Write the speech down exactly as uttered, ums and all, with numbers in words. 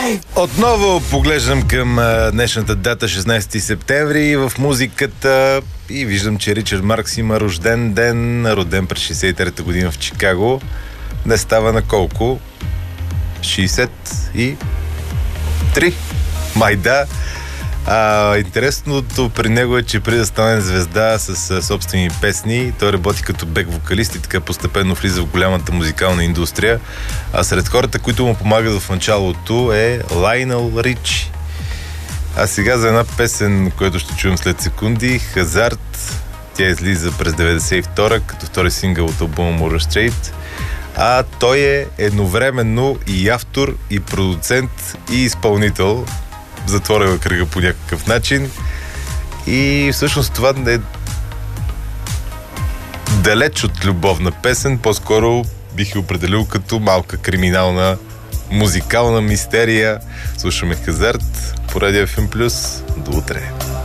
Отново поглеждам към а, днешната дата, шестнайсети септември, в музиката и виждам, че Ричард Маркс има рожден ден, роден през шейсет и трета година в Чикаго. Днес става на колко? шейсет и три. Май да. А, интересното при него е, че преди да стане звезда с а, собствени песни, той работи като бек-вокалист и така постепенно влиза в голямата музикална индустрия. А сред хората, които му помагат в началото, е Лайнел Ричи. А сега за една песен, която ще чуем след секунди, Хазард. Тя излиза през деветдесет и втора като втори сингъл от албума More Straight. А той е едновременно и автор, и продуцент, и изпълнител. Затворя кръга по някакъв начин. И всъщност това е далеч от любовна песен. По-скоро бих я определил като малка криминална музикална мистерия. Слушаме Хазард по Радио Еф Ем Плюс. До утре!